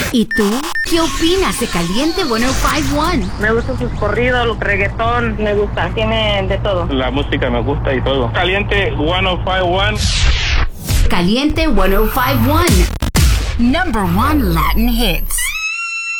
¿Y tú? ¿Qué opinas de Caliente 105.1? Me gustan sus corridos, el reggaetón, me gusta, tiene de todo. La música me gusta y todo. Caliente 105.1. Caliente 105.1. Number 1 Latin hits.